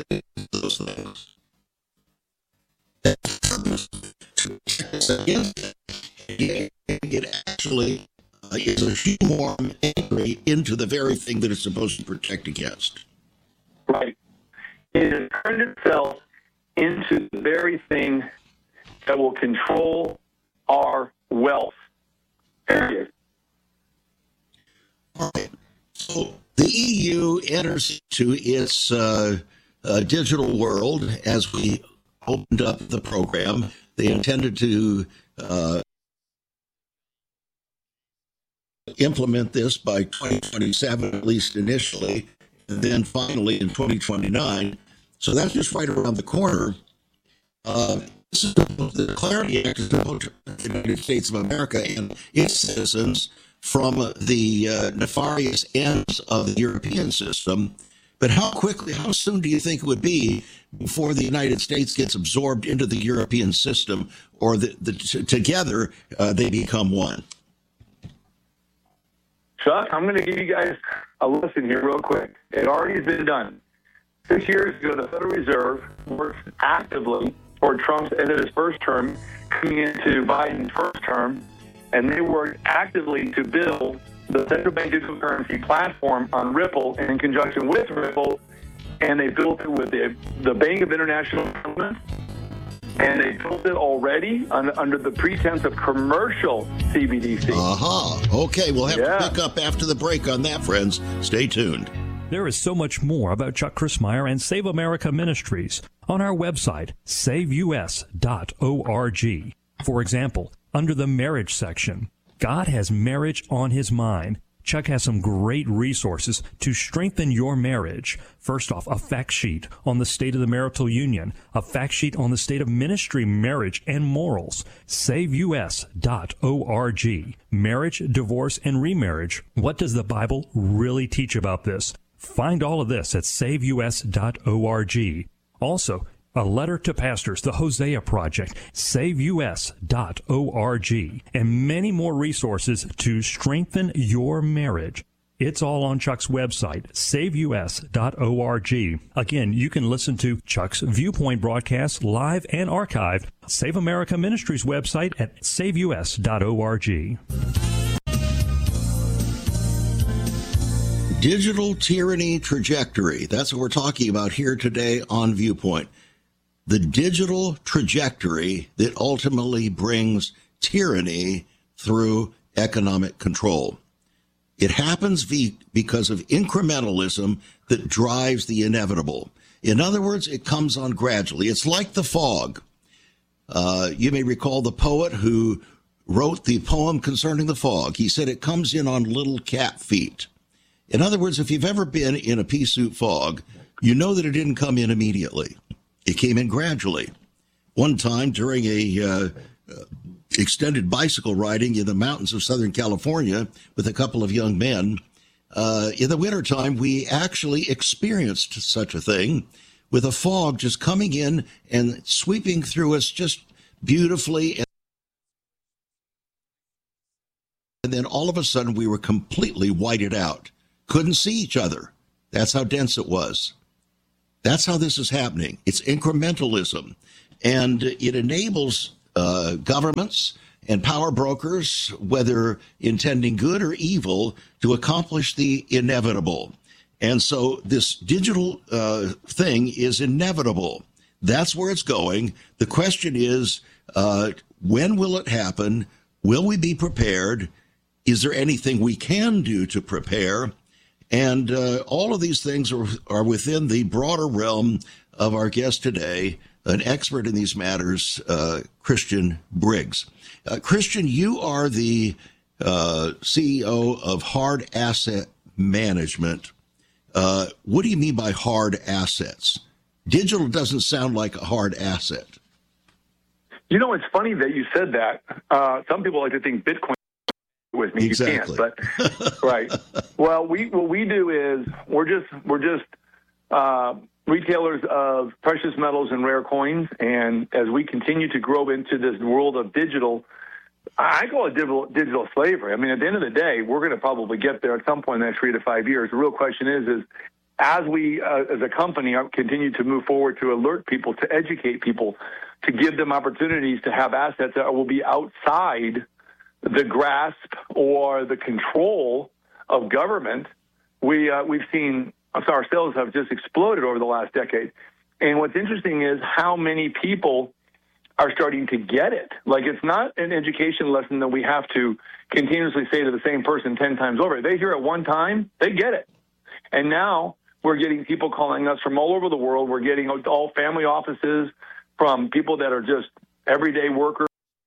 those things. It actually is a shoehorn entry into the very thing that it's supposed to protect against. Right. It has turned itself into the very thing that will control our wealth. Period. All right. So the EU enters into its digital world as we opened up the program. They intended to implement this by 2027, at least initially, and then finally in 2029. So that's just right around the corner. This is the Clarity Act is to protect the United States of America and its citizens from the nefarious ends of the European system. But how soon do you think it would be before the United States gets absorbed into the European system, or together they become one? Chuck, I'm going to give you guys a lesson here real quick. It already has been done. 6 years ago, the Federal Reserve worked actively for Trump's end of his first term, coming into Biden's first term, and they worked actively to build the central bank digital currency platform on Ripple and in conjunction with Ripple, and they built it with the Bank of International Settlements, and they built it already under the pretense of commercial CBDC. Okay, we'll have to pick up after the break on that, friends. Stay tuned. There is so much more about Chuck Crismier and Save America Ministries on our website, saveus.org. For example, under the marriage section, God has marriage on his mind. Chuck has some great resources to strengthen your marriage. First off, a fact sheet on the state of the marital union, a fact sheet on the state of ministry, marriage, and morals. SaveUS.org. Marriage, divorce, and remarriage. What does the Bible really teach about this? Find all of this at SaveUS.org. Also, a letter to pastors, the Hosea Project, SaveUS.org, and many more resources to strengthen your marriage. It's all on Chuck's website, SaveUS.org. Again, you can listen to Chuck's Viewpoint broadcast live and archived. Save America Ministries website at SaveUS.org. Digital tyranny trajectory. That's what we're talking about here today on Viewpoint. The digital trajectory that ultimately brings tyranny through economic control. It happens because of incrementalism that drives the inevitable. In other words, it comes on gradually. It's like the fog. You may recall the poet who wrote the poem concerning the fog. He said it comes in on little cat feet. In other words, if you've ever been in a pea soup fog, you know that it didn't come in immediately. It came in gradually. One time during a extended bicycle riding in the mountains of Southern California with a couple of young men, in the wintertime, we actually experienced such a thing with a fog just coming in and sweeping through us just beautifully. And then all of a sudden, we were completely whited out. Couldn't see each other. That's how dense it was. That's how this is happening. It's incrementalism, and it enables governments and power brokers, whether intending good or evil, to accomplish the inevitable. And so this digital thing is inevitable. That's where it's going. The question is, when will it happen? Will we be prepared? Is there anything we can do to prepare? And all of these things are within the broader realm of our guest today, an expert in these matters, Christian Briggs. Christian, you are the CEO of Hard Asset Management. What do you mean by hard assets? Digital doesn't sound like a hard asset. You know, it's funny that you said that. Some people like to think Bitcoin with me. Exactly. You can't, but right. Well, what we do is we're just retailers of precious metals and rare coins, and as we continue to grow into this world of digital, I call it digital slavery. I mean, at the end of the day, we're going to probably get there at some point in the next 3 to 5 years. The real question is as we, as a company, continue to move forward to alert people, to educate people, to give them opportunities to have assets that will be outside the grasp or the control of government, we've seen our sales have just exploded over the last decade. And what's interesting is how many people are starting to get it. Like, it's not an education lesson that we have to continuously say to the same person 10 times over. They hear it one time, they get it. And now we're getting people calling us from all over the world. We're getting all family offices, from people that are just everyday workers.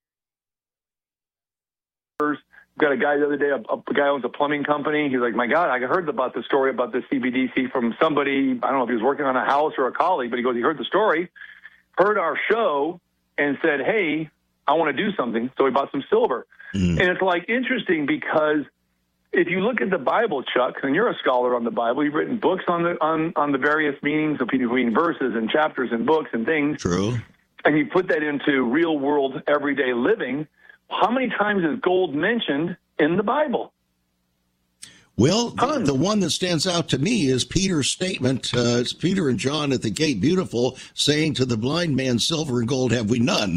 Got a guy the other day, a guy owns a plumbing company. He's like, my God, I heard about the story about the CBDC from somebody. I don't know if he was working on a house or a colleague, but he goes, he heard the story, heard our show, and said, hey, I want to do something. So he bought some silver. And it's like interesting because if you look at the Bible, Chuck, and you're a scholar on the Bible, you've written books on the various meanings of between verses and chapters and books and things. True. And you put that into real world, everyday living. How many times is gold mentioned in the Bible? Well, the one that stands out to me is Peter's statement. It's Peter and John at the Gate Beautiful saying to the blind man, silver and gold have we none.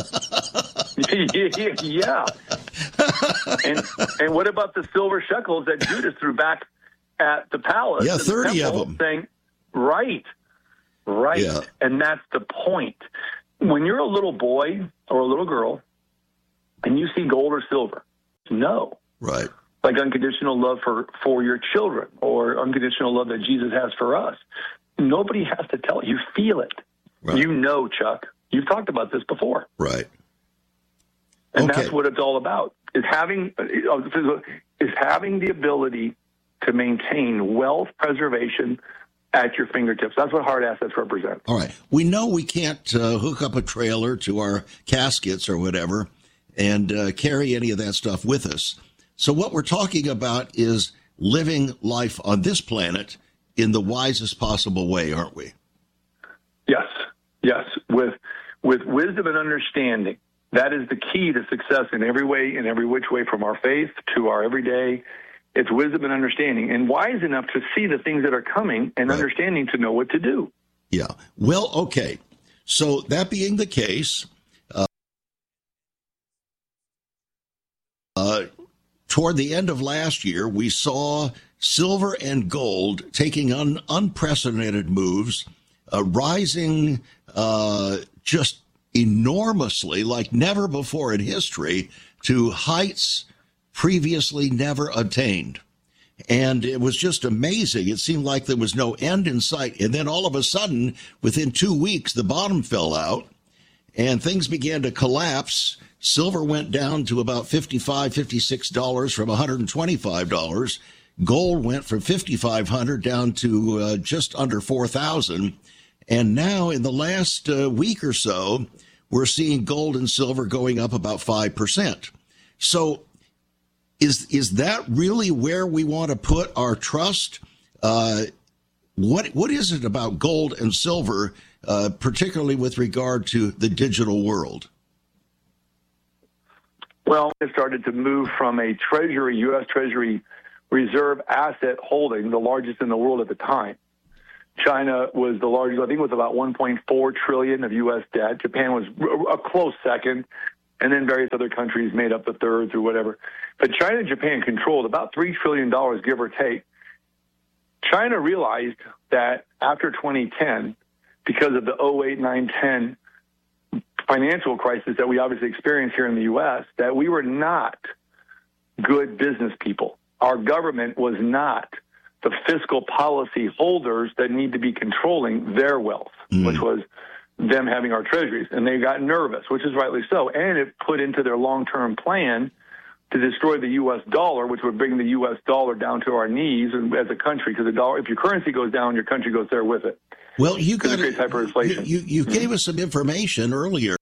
Yeah. And what about the silver shekels that Judas threw back at the palace? Yeah, 30 of them. Saying, right. Yeah. And that's the point. When you're a little boy or a little girl and you see gold or silver, no. Right. Like unconditional love for your children or unconditional love that Jesus has for us. Nobody has to tell you. You feel it. Right. You know, Chuck. You've talked about this before. Right. And that's what it's all about, is having the ability to maintain wealth preservation at your fingertips. That's what hard assets represent. All right. We know we can't hook up a trailer to our caskets or whatever and carry any of that stuff with us. So what we're talking about is living life on this planet in the wisest possible way, aren't we? Yes. With wisdom and understanding. That is the key to success in every way, in every which way, from our faith to our everyday. It's wisdom and understanding, and wise enough to see the things that are coming and understanding to know what to do. Yeah. Well, okay. So that being the case, toward the end of last year, we saw silver and gold taking unprecedented moves, rising just enormously, like never before in history, to heights previously never attained. And it was just amazing. It seemed like there was no end in sight. And then all of a sudden, within 2 weeks, the bottom fell out and things began to collapse. Silver went down to about $55, $56 from $125. Gold went from $5,500 down to just under $4,000. And now in the last week or so, we're seeing gold and silver going up about 5%. So is that really where we want to put our trust? What is it about gold and silver, particularly with regard to the digital world? Well, it started to move from a Treasury, U.S. Treasury reserve asset holding, the largest in the world at the time. China was the largest. I think it was about $1.4 trillion of U.S. debt. Japan was a close second, and then various other countries made up the third through whatever. But China and Japan controlled about $3 trillion, give or take. China realized that after 2010, because of the 08, 9, 10 financial crisis that we obviously experienced here in the U.S., that we were not good business people. Our government was not the fiscal policy holders that need to be controlling their wealth, which was them having our treasuries. And they got nervous, which is rightly so. And it put into their long-term plan to destroy the U.S. dollar, which would bring the U.S. dollar down to our knees as a country, because the dollar, if your currency goes down, your country goes there with it. Well, you got hyperinflation. You gave us some information earlier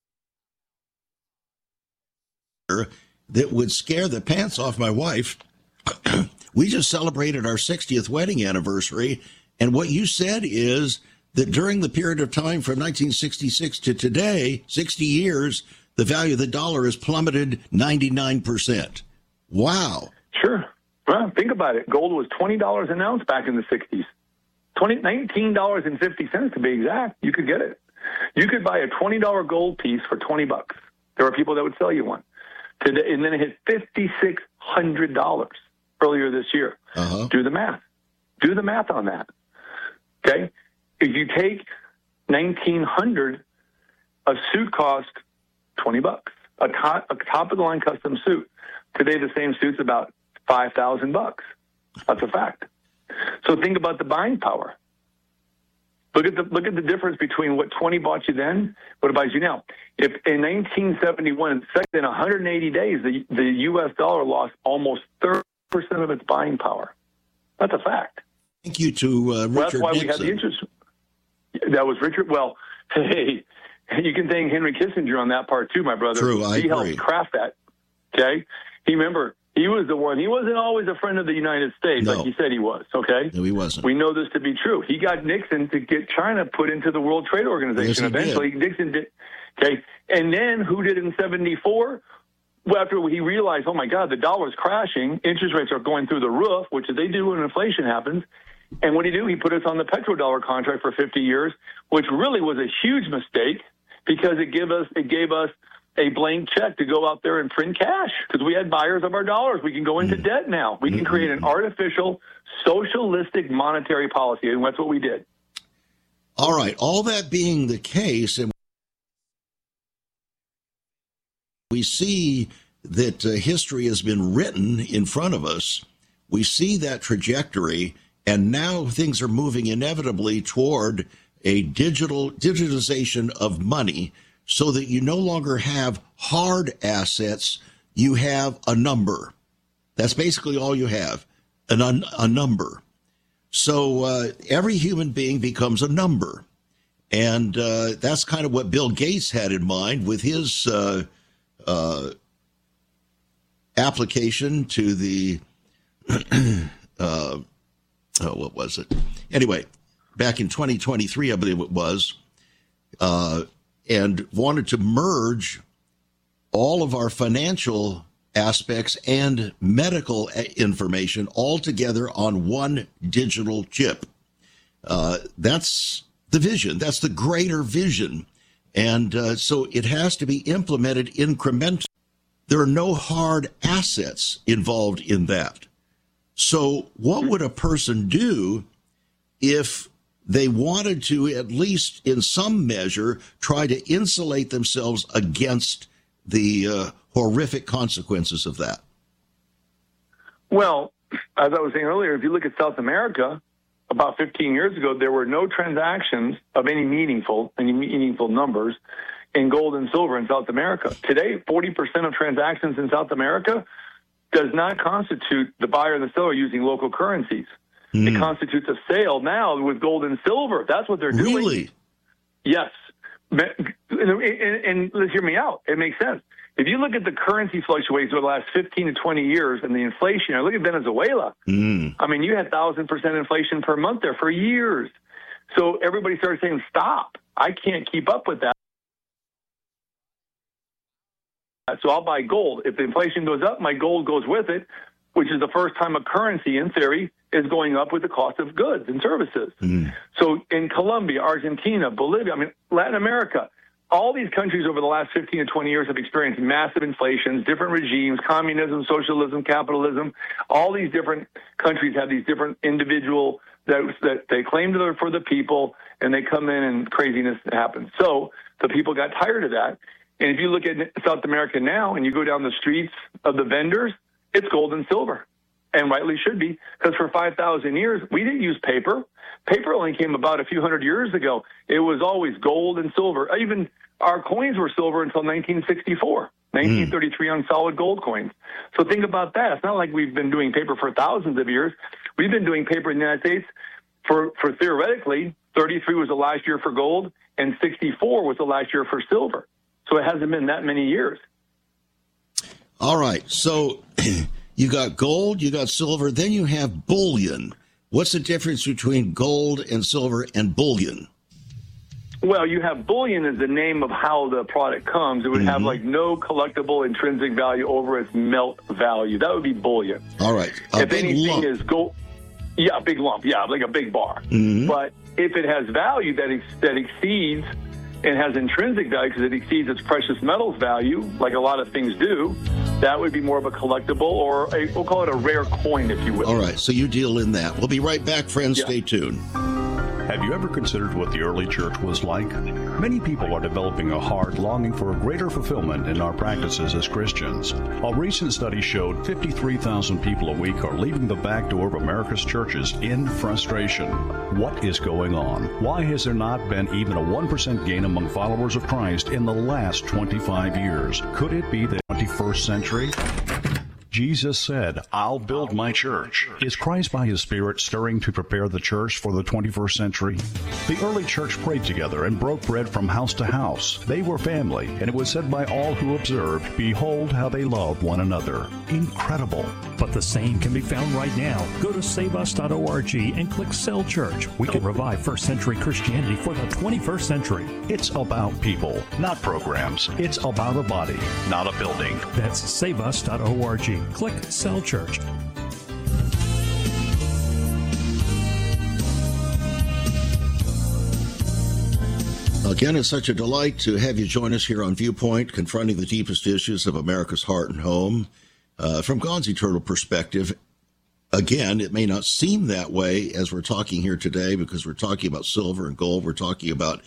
that would scare the pants off my wife. We just celebrated our 60th wedding anniversary, and what you said is that during the period of time from 1966 to today, 60 years, the value of the dollar has plummeted 99%. Wow. Sure. Well, think about it. Gold was $20 an ounce back in the 60s. $19.50 to be exact. You could get it. You could buy a $20 gold piece for $20. There are people that would sell you one today, and then it hit $5,600 earlier this year. Do the math. Do the math on that. Okay, if you take 1,900, a suit cost $20. A top of the line custom suit. Today, the same suit's about $5,000. That's a fact. So think about the buying power. Look at the difference between what 20 bought you then, what it buys you now. If in 1971, in 180 days, the U.S. dollar lost almost 30% of its buying power. That's a fact. Thank you to Richard That's why Nixon. We had the interest. That was Richard. Well, hey, you can thank Henry Kissinger on that part too, my brother. True, I agree. He helped craft that. Okay, he was the one. He wasn't always a friend of the United States, like he said he was. Okay, no, he wasn't. We know this to be true. He got Nixon to get China put into the World Trade Organization. Yes, eventually, Nixon did. Okay, and then who did it in '74? Well, after he realized, oh my God, the dollar's crashing, interest rates are going through the roof, which they do when inflation happens. And what did he do? He put us on the petrodollar contract for 50 years, which really was a huge mistake because it gave us a blank check to go out there and print cash because we had buyers of our dollars. We can go into debt now. We can create an artificial socialistic monetary policy, and that's what we did. All right. All that being the case, and we see that history has been written in front of us. We see that trajectory, and now things are moving inevitably toward a digitalization of money so that you no longer have hard assets. You have a number. That's basically all you have, a number. So every human being becomes a number. And that's kind of what Bill Gates had in mind with his application to the, what was it? Anyway, back in 2023, I believe it was, and wanted to merge all of our financial aspects and medical information all together on one digital chip. That's the vision. That's the greater vision. And so it has to be implemented incrementally. There are no hard assets involved in that. So what would a person do if they wanted to, at least in some measure, try to insulate themselves against the horrific consequences of that? Well, as I was saying earlier, if you look at South America, about 15 years ago, there were no transactions of any meaningful numbers in gold and silver in South America. Today, 40% of transactions in South America does not constitute the buyer and the seller using local currencies. It constitutes a sale now with gold and silver. That's what they're doing. Really? Yes. And let's hear me out. It makes sense. If you look at the currency fluctuations over the last 15 to 20 years and the inflation, look at Venezuela. I mean, you had 1,000% inflation per month there for years. So everybody started saying, stop. I can't keep up with that. So I'll buy gold. If the inflation goes up, my gold goes with it, which is the first time a currency, in theory, is going up with the cost of goods and services. So in Colombia, Argentina, Bolivia, I mean, Latin America, all these countries over the last 15 to 20 years have experienced massive inflations, different regimes, communism, socialism, capitalism. All these different countries have these different individual that they claim they're for the people, and they come in and craziness happens. So the people got tired of that. And if you look at South America now and you go down the streets of the vendors, it's gold and silver. And rightly should be, because for 5,000 years, we didn't use paper. Paper only came about a few hundred years ago. It was always gold and silver. Even our coins were silver until 1964, 1933 on solid gold coins. So think about that. It's not like we've been doing paper for thousands of years. We've been doing paper in the United States for theoretically, 33 was the last year for gold, and 64 was the last year for silver. So it hasn't been that many years. All right. So you got gold, you got silver, then you have bullion. What's the difference between gold and silver and bullion? Well, you have bullion as the name of how the product comes. It would have like no collectible intrinsic value over its melt value. That would be bullion. All right. If anything is gold. Yeah, a big lump. Yeah, like a big bar. Mm-hmm. But if it has value that exceeds and has intrinsic value because it exceeds its precious metals value, like a lot of things do, that would be more of a collectible or we'll call it a rare coin, if you will. All right, so you deal in that. We'll be right back, friends. Yeah. Stay tuned. Have you ever considered what the early church was like? Many people are developing a heart longing for a greater fulfillment in our practices as Christians. A recent study showed 53,000 people a week are leaving the back door of America's churches in frustration. What is going on? Why has there not been even a 1% gain among followers of Christ in the last 25 years? Could it be the 21st century? Jesus said, I'll build my church. Is Christ by his Spirit stirring to prepare the church for the 21st century? The early church prayed together and broke bread from house to house. They were family, and it was said by all who observed, behold how they love one another. Incredible. But the same can be found right now. Go to saveus.org and click Cell Church. We can revive first century Christianity for the 21st century. It's about people, not programs. It's about a body, not a building. That's saveus.org. Click Cell Church. Again, it's such a delight to have you join us here on Viewpoint, confronting the deepest issues of America's heart and home. From God's eternal perspective, again, it may not seem that way as we're talking here today because we're talking about silver and gold. We're talking about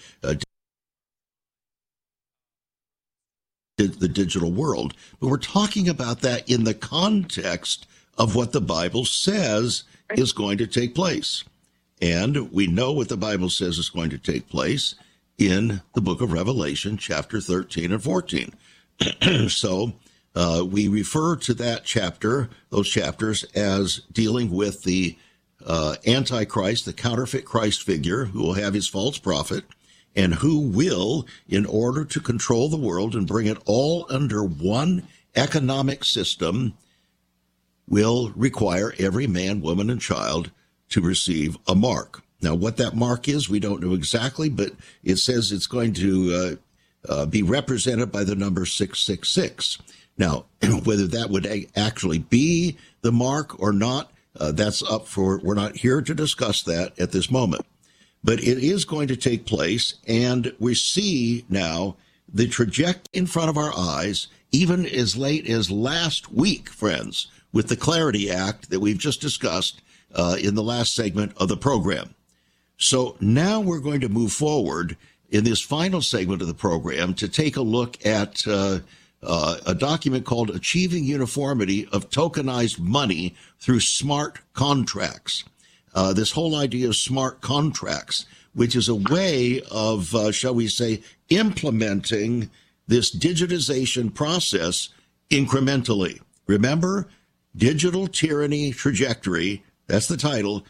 the digital world. But we're talking about that in the context of what the Bible says is going to take place. And we know what the Bible says is going to take place in the book of Revelation, chapter 13 and 14. So we refer to that chapter, those chapters, as dealing with the Antichrist, the counterfeit Christ figure who will have his false prophet, and who will, in order to control the world and bring it all under one economic system, will require every man, woman, and child to receive a mark. Now, what that mark is, we don't know exactly, but it says it's going to be represented by the number 666. Now, whether that would actually be the mark or not, that's up for, we're not here to discuss that at this moment. But it is going to take place, and we see now the trajectory in front of our eyes, even as late as last week, friends, with the Clarity Act that we've just discussed in the last segment of the program. So now we're going to move forward in this final segment of the program to take a look at a document called Achieving Uniformity of Tokenized Money Through Smart Contracts. This whole idea of smart contracts, which is a way of, shall we say, implementing this digitization process incrementally. Remember, Digital Tyranny Trajectory, that's the title,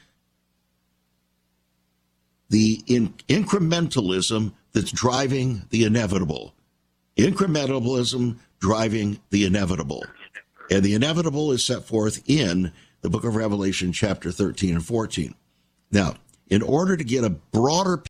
the incrementalism that's driving the inevitable. Incrementalism driving the inevitable. And the inevitable is set forth in the book of Revelation, chapter 13 and 14. Now, in order to get a broader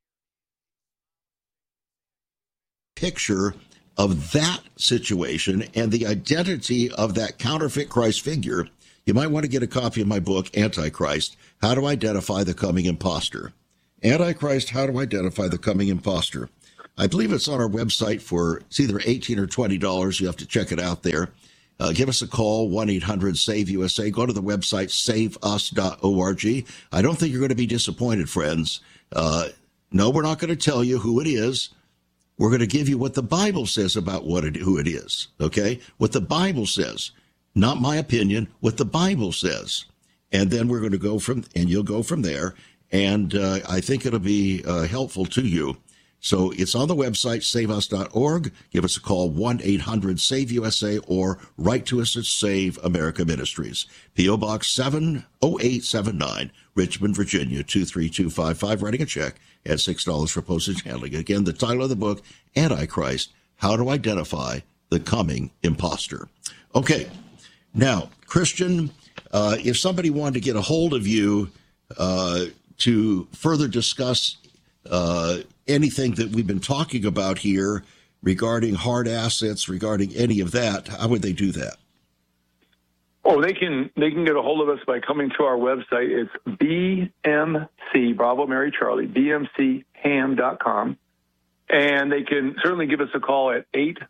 picture of that situation and the identity of that counterfeit Christ figure, you might want to get a copy of my book, Antichrist, How to Identify the Coming Imposter. Antichrist, How to Identify the Coming Imposter. I believe it's on our website for, it's either $18 or $20. You have to check it out there. Give us a call, 1-800-SAVE-USA. Go to the website, saveus.org. I don't think you're going to be disappointed, friends. No, we're not going to tell you who it is. We're going to give you what the Bible says about who it is, okay? What the Bible says. Not my opinion, what the Bible says. And then we're going to you'll go from there. And I think it'll be helpful to you. So it's on the website, saveus.org. Give us a call, 1-800-SAVE-USA, or write to us at Save America Ministries. P.O. Box 70879, Richmond, Virginia, 23255. Writing a check at $6 for postage handling. Again, the title of the book, Antichrist, How to Identify the Coming Imposter. Okay, now, Christian, if somebody wanted to get a hold of you to further discuss anything that we've been talking about here regarding hard assets, regarding any of that, how would they do that? Oh, they can get a hold of us by coming to our website. It's BMC, Bravo Mary Charlie, BMCham.com. And they can certainly give us a call at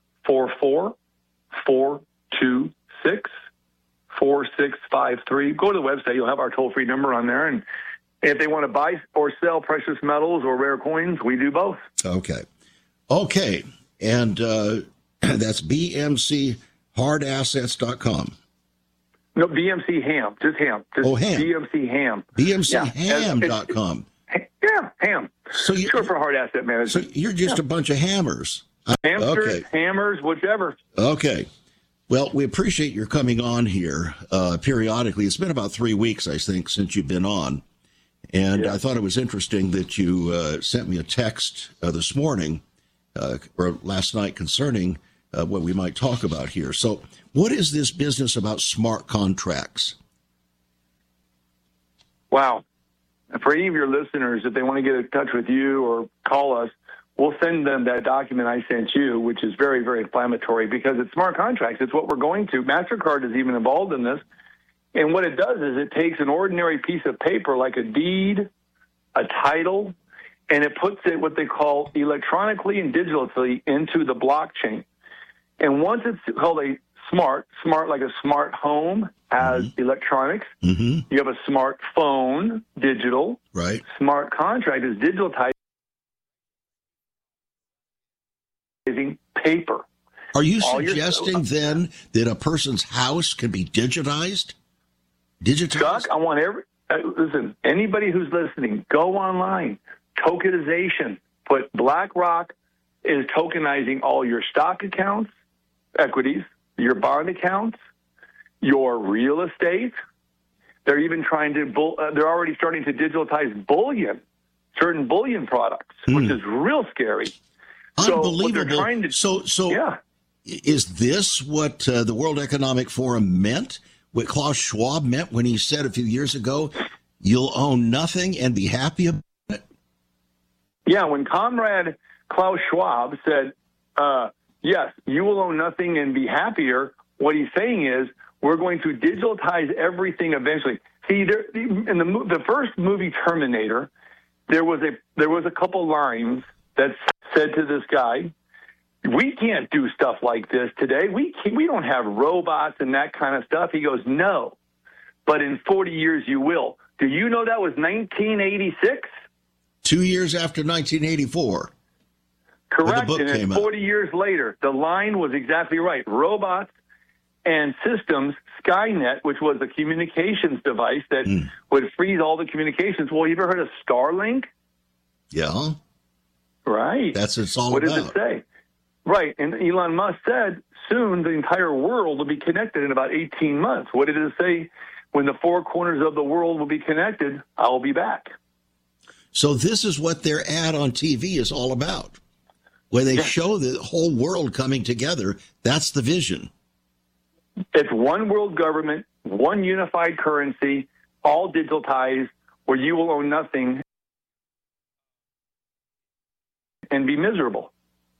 844-426-4653. Go to the website. You'll have our toll-free number on there. And if they want to buy or sell precious metals or rare coins, we do both. Okay. And that's BMChardassets.com. No, BMC Ham. Just Ham. Just Ham. BMC Ham. BMCham.com. Yeah, Ham. So short for hard asset management. So you're just a bunch of hammers. Hamsters, hammers, whichever. Okay. Well, we appreciate your coming on here periodically. It's been about 3 weeks, I think, since you've been on. And I thought it was interesting that you sent me a text this morning or last night concerning what we might talk about here. So what is this business about smart contracts? Wow. For any of your listeners, if they want to get in touch with you or call us, we'll send them that document I sent you, which is very, very inflammatory because it's smart contracts. It's what we're going to. MasterCard is even involved in this. And what it does is it takes an ordinary piece of paper like a deed, a title, and it puts it what they call electronically and digitally into the blockchain. And once it's called a smart like a smart home has electronics, you have a smartphone, digital. Right. Smart contract is digitalizing paper. Are you suggesting then that a person's house can be digitized? Chuck, I want listen, anybody who's listening, go online. Tokenization. Put BlackRock is tokenizing all your stock accounts, equities, your bond accounts, your real estate. They're even trying to, they're already starting to digitize bullion, certain bullion products, which is real scary. Unbelievable. So is this what the World Economic Forum meant? What Klaus Schwab meant when he said a few years ago, you'll own nothing and be happy about it? Yeah, when Comrade Klaus Schwab said, yes, you will own nothing and be happier, what he's saying is we're going to digitize everything eventually. See, in the first movie Terminator, there was a couple lines that said to this guy, we can't do stuff like this today. We don't have robots and that kind of stuff. He goes, no, but in 40 years you will. Do you know that was 1986? 2 years after 1984. Correct. And then 40 years later, the line was exactly right. Robots and systems, Skynet, which was a communications device that would freeze all the communications. Well, you ever heard of Starlink? Yeah. Right. That's what it's all about. What does it say? Right. And Elon Musk said soon the entire world will be connected in about 18 months. What did it say? When the four corners of the world will be connected, I'll be back. So this is what their ad on TV is all about, where they show the whole world coming together. That's the vision. It's one world government, one unified currency, all digitalized, where you will own nothing and be miserable.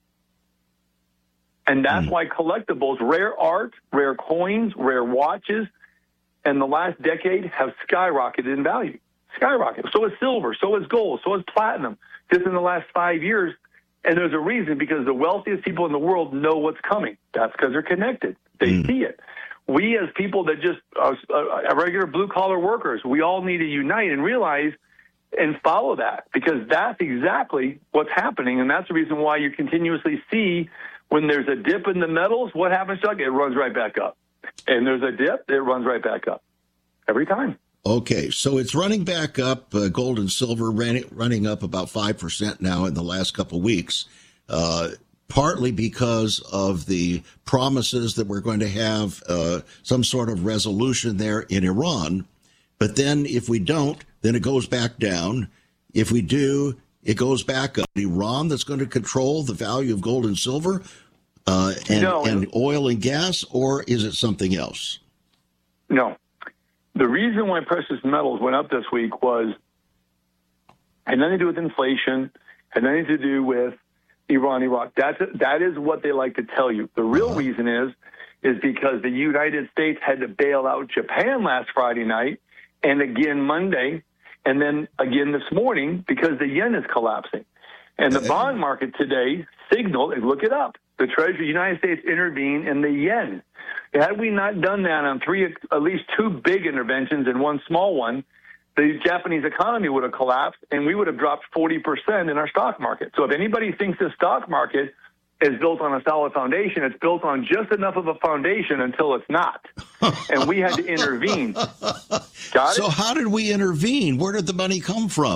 And that's why collectibles, rare art, rare coins, rare watches, in the last decade have skyrocketed in value. Skyrocketed. So is silver, so is gold, so is platinum, just in the last 5 years. And there's a reason, because the wealthiest people in the world know what's coming. That's because they're connected. They see it. We as people that just are regular blue-collar workers, we all need to unite and realize and follow that, because that's exactly what's happening. And that's the reason why you continuously see when there's a dip in the metals, what happens, Chuck? It runs right back up. And there's a dip, it runs right back up every time. Okay, so it's running back up. Gold and silver running up about 5% now in the last couple of weeks, partly because of the promises that we're going to have some sort of resolution there in Iran. But then if we don't, then it goes back down. If we do, it goes back up. Iran that's going to control the value of gold and silver and oil and gas, or is it something else? No. The reason why precious metals went up this week had nothing to do with inflation, had nothing to do with Iran, Iraq. That is what they like to tell you. The real reason is because the United States had to bail out Japan last Friday night and again Monday, and then again this morning because the yen is collapsing. And the bond market today signaled, and look it up, the Treasury of the United States intervened in the yen. Had we not done that on at least two big interventions and one small one, the Japanese economy would have collapsed and we would have dropped 40% in our stock market. So if anybody thinks the stock market is built on a solid foundation, it's built on just enough of a foundation until it's not. And we had to intervene. Got it? So how did we intervene? Where did the money come from?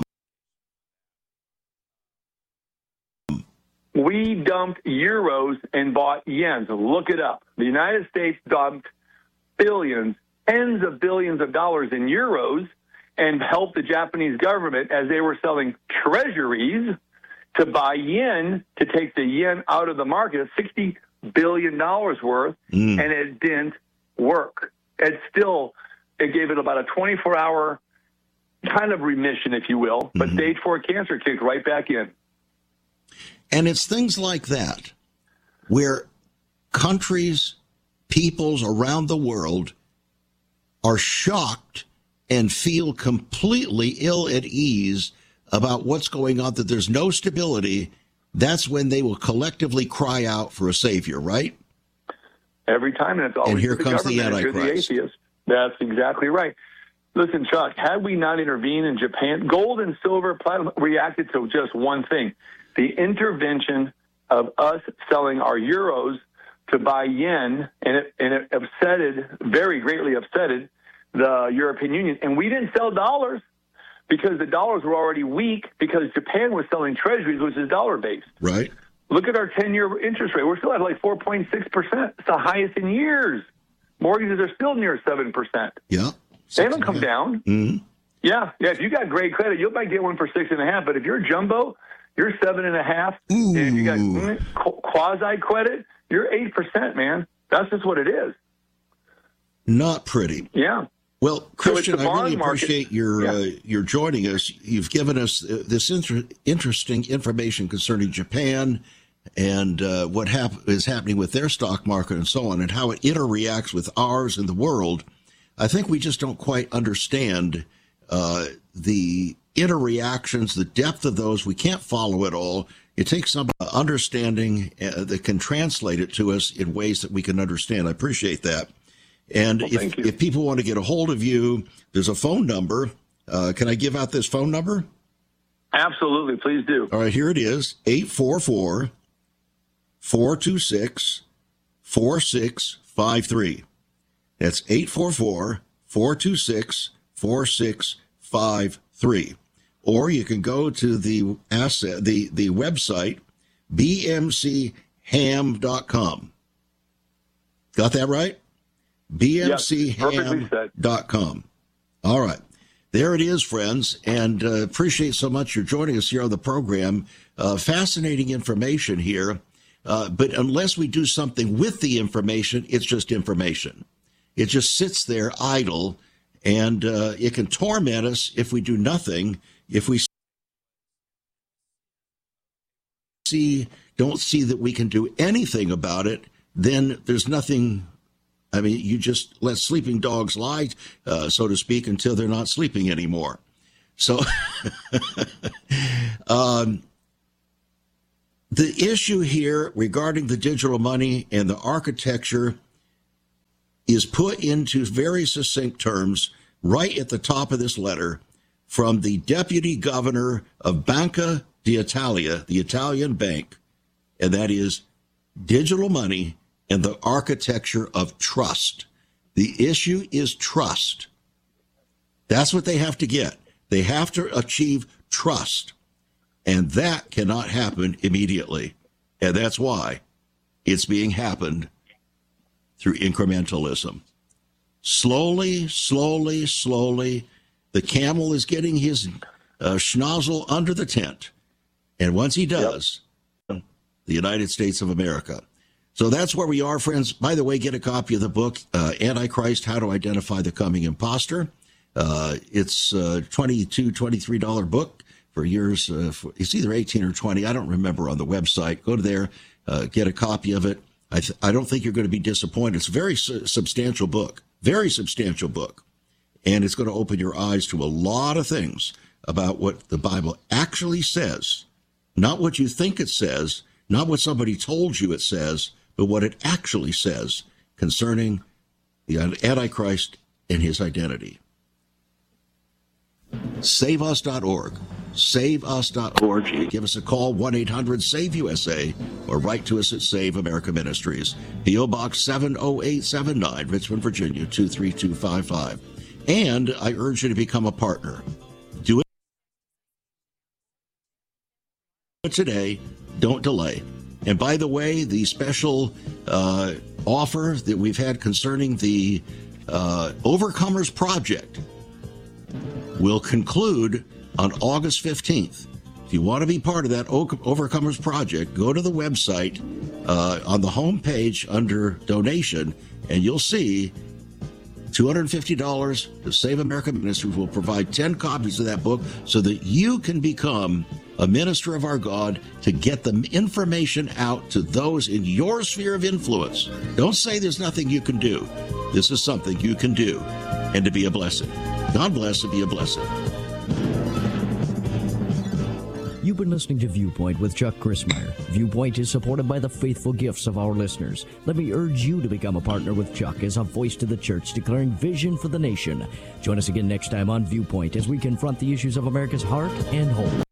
We dumped euros and bought yens. Look it up. The United States dumped billions, tens of billions of dollars in euros and helped the Japanese government as they were selling treasuries to buy yen, to take the yen out of the market, $60 billion worth, and it didn't work. It gave it about a 24-hour kind of remission, if you will, but stage 4 cancer kicked right back in. And it's things like that where countries, peoples around the world are shocked and feel completely ill at ease about what's going on, that there's no stability. That's when they will collectively cry out for a savior, right? Every time, and it's always and here the comes the government, Antichrist. the atheist. That's exactly right. Listen, Chuck, had we not intervened in Japan, gold and silver, platinum reacted to just one thing: the intervention of us selling our euros to buy yen, and it very greatly upsetted the European Union. And we didn't sell dollars because the dollars were already weak because Japan was selling treasuries, which is dollar-based. Right. Look at our 10-year interest rate. We're still at like 4.6%. It's the highest in years. Mortgages are still near 7%. Yeah. They haven't come down. Mm-hmm. Yeah. If you got great credit, you might get one for 6.5. But if you're jumbo, you're 7.5. And if you got quasi credit, you're 8%, man. That's just what it is. Not pretty. Yeah. Well, Christian, So I really appreciate your joining us. You've given us this interesting information concerning Japan and what is happening with their stock market and so on, and how it interreacts with ours and the world. I think we just don't quite understand the interreactions, the depth of those. We can't follow it all. It takes some understanding that can translate it to us in ways that we can understand. I appreciate that. And if people want to get a hold of you, there's a phone number. Can I give out this phone number? Absolutely. Please do. All right, here it is, 844-426-4653. That's 844-426-4653. Or you can go to the website, bmcham.com. Got that right? bmcham.com. All right. There it is, friends, and appreciate so much you're joining us here on the program. Fascinating information here, but unless we do something with the information, it's just information. It just sits there idle, and it can torment us if we do nothing. If we don't see that we can do anything about it, then there's nothing. I mean, you just let sleeping dogs lie, so to speak, until they're not sleeping anymore. So the issue here regarding the digital money and the architecture is put into very succinct terms right at the top of this letter from the deputy governor of Banca d'Italia, the Italian bank, and that is digital money and the architecture of trust. The issue is trust. That's what they have to get. They have to achieve trust. And that cannot happen immediately. And that's why it's being happened through incrementalism. Slowly, slowly, slowly, the camel is getting his schnozzle under the tent. And once he does, the United States of America. So that's where we are, friends. By the way, get a copy of the book, Antichrist, How to Identify the Coming Imposter. It's a $23 book for years. It's either 18 or 20. I don't remember on the website. Go to there, get a copy of it. I don't think you're going to be disappointed. It's a very substantial book, very substantial book. And it's going to open your eyes to a lot of things about what the Bible actually says, not what you think it says, not what somebody told you it says, but what it actually says concerning the Antichrist and his identity. SaveUs.org. SaveUs.org. Give us a call, 1-800-SAVE-USA, or write to us at Save America Ministries, P.O. Box 70879, Richmond, Virginia, 23255. And I urge you to become a partner. Do it today. Don't delay. And by the way, the special offer that we've had concerning the Overcomers Project will conclude on August 15th. If you want to be part of that Overcomers Project, go to the website on the home page under donation, and you'll see $250 to Save America Ministries will provide 10 copies of that book so that you can become a minister of our God to get the information out to those in your sphere of influence. Don't say there's nothing you can do. This is something you can do, and to be a blessing. God bless and be a blessing. You've been listening to Viewpoint with Chuck Crismier. Viewpoint is supported by the faithful gifts of our listeners. Let me urge you to become a partner with Chuck as a voice to the church declaring vision for the nation. Join us again next time on Viewpoint as we confront the issues of America's heart and home.